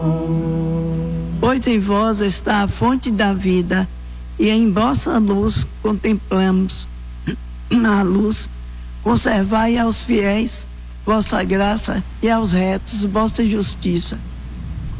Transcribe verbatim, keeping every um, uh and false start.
Pois em vós está a fonte da vida, e em vossa luz contemplamos a luz. Conservai aos fiéis vossa graça e aos retos vossa justiça.